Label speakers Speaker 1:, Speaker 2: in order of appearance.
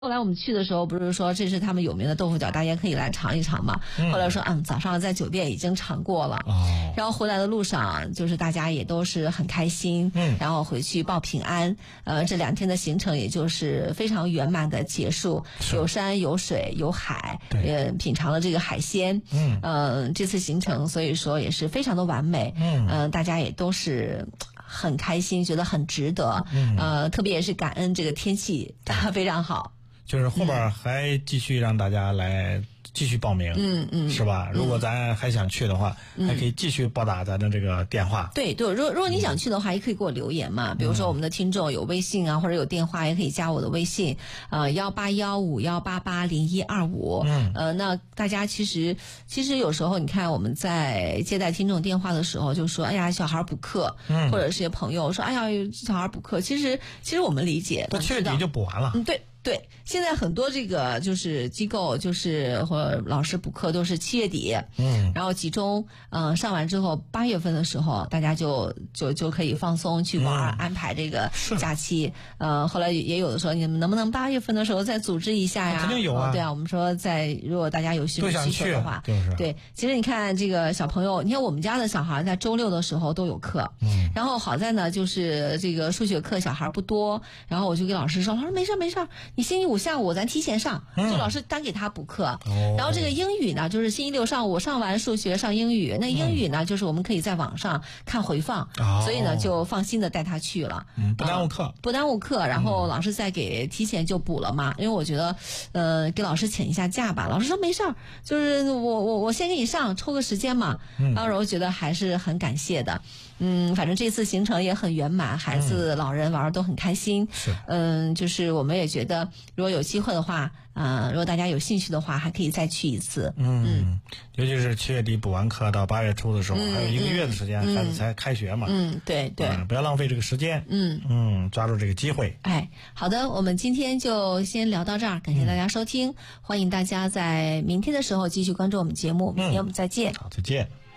Speaker 1: 后来我们去的时候，不是说这是他们有名的豆腐角，大家可以来尝一尝嘛。后来说，早上在酒店已经尝过了。然后回来的路上，就是大家也都是很开心。然后回去报平安。这2天的行程也就是非常圆满的结束，有山有水有海，品尝了这个海鲜。这次行程所以说也是非常的完美。大家也都是很开心，觉得很值得。特别也是感恩这个天气非常好。
Speaker 2: 就是后边还继续让大家来继续报名，是吧？如果咱还想去的话，还可以继续拨打咱的这个电话。
Speaker 1: 对，如果你想去的话，也可以给我留言嘛。比如说我们的听众有微信啊，或者有电话，也可以加我的微信，18151880125。那大家其实有时候你看我们在接待听众电话的时候，就说哎呀小孩补课，或者是些朋友说哎呀小孩补课，其实我们理解，
Speaker 2: 到7月底就补完了。
Speaker 1: 对，现在很多这个就是机构就是或老师补课都是7月底，然后集中上完之后8月份的时候大家就可以放松去玩，安排这个假期。后来也有的说你们能不能8月份的时候再组织一下呀？
Speaker 2: 肯定有啊。
Speaker 1: 对啊，我们说如果大家有需求的话，对，其实你看这个小朋友，你看我们家的小孩在周6的时候都有课，然后好在呢就是这个数学课小孩不多，然后我就给老师说，老师没事。你星期5下午咱提前上，就老师单给他补课。然后这个英语呢，就是星期6上午上完数学上英语，那英语呢就是我们可以在网上看回放，所以呢就放心的带他去了。
Speaker 2: 不耽误课。然后老师再给提前就补了嘛，因为我觉得给老师请一下假吧。老师说没事儿，就是我先给你上，抽个时间嘛。然后我觉得还是很感谢的。反正这次行程也很圆满，孩子老人玩都很开心。就是我们也觉得如果有机会的话，如果大家有兴趣的话，还可以再去一次。尤其是7月底补完课到8月初的时候，还有1个月的时间，孩子才开学嘛。
Speaker 1: 对，
Speaker 2: 不要浪费这个时间。抓住这个机会。
Speaker 1: 好的，我们今天就先聊到这儿，感谢大家收听，欢迎大家在明天的时候继续关注我们节目，明天我们再见。
Speaker 2: 好，再见。